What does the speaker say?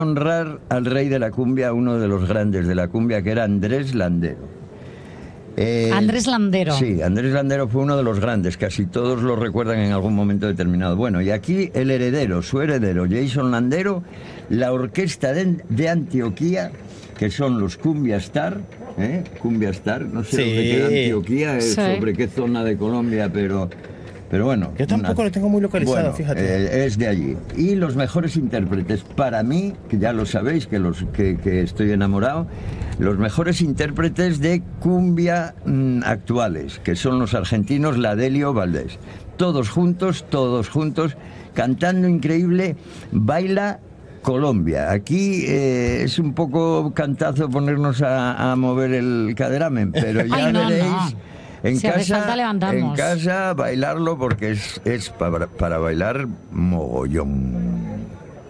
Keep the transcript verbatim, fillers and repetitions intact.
honrar al rey de la cumbia, uno de los grandes de la cumbia, que era Andrés Landero. Eh, Andrés Landero. Sí, Andrés Landero fue uno de los grandes, casi todos lo recuerdan en algún momento determinado. Bueno, y aquí el heredero, su heredero, Jason Landero, la orquesta de, de Antioquía, que son los Cumbia Star, ¿eh? Cumbia Star, no sé Sí. dónde queda Antioquía, eh, Sí. sobre qué zona de Colombia, pero... Pero bueno, Yo tampoco una- lo tengo muy localizado, bueno, fíjate. eh, es de allí. Y los mejores intérpretes, para mí, que ya lo sabéis, que, los, que, que estoy enamorado, los mejores intérpretes de cumbia mmm, actuales, que son los argentinos Ladelio Valdés. Todos juntos, todos juntos, cantando increíble, baila Colombia. Aquí eh, es un poco cantazo ponernos a, a mover el caderamen, pero ya Ay, no, veréis... no. En Si hace casa, falta, levantamos. en casa bailarlo porque es, es para, para bailar mogollón.